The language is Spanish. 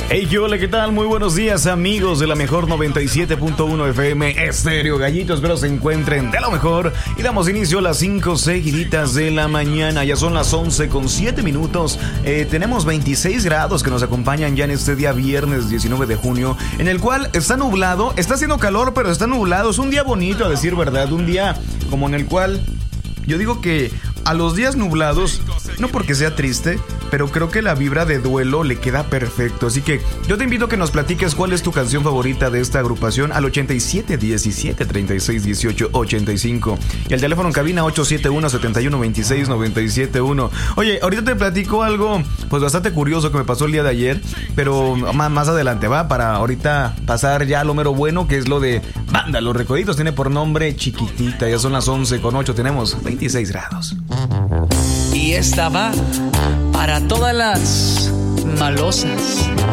Hey, hola, ¿qué tal? Muy buenos días, amigos de la mejor 97.1 FM Estéreo Gallito. Espero se encuentren de lo mejor. Y damos inicio a las 5 seguiditas de la mañana. Ya son las 11:07. Tenemos 26 grados que nos acompañan ya en este día viernes 19 de junio, en el cual está nublado. Está haciendo calor, pero está nublado. Es un día bonito, a decir verdad. Un día como en el cual yo digo que a los días nublados, no porque sea triste, pero creo que la vibra de duelo le queda perfecto. Así que yo te invito a que nos platiques cuál es tu canción favorita de esta agrupación al 87 17 36 18 85. Y el teléfono en cabina 871 71 26 971. Oye, ahorita te platico algo pues bastante curioso que me pasó el día de ayer, pero más adelante, va, para ahorita pasar ya a lo mero bueno, que es lo de Banda Los Recoditos. Tiene por nombre Chiquitita. Ya son las 11:08. Tenemos 26 grados. Y esta va para todas las malosas.